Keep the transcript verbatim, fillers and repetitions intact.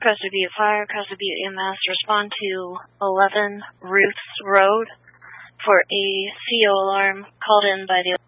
Crested Butte Fire, Crested Butte E M S, respond to eleven Ruth's Road for a C O alarm called in by the